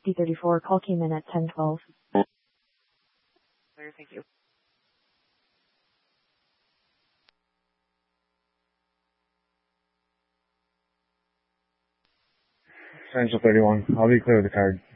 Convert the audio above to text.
5034. Call came in at 1012. Thank you. Central 31. I'll be clear with the card.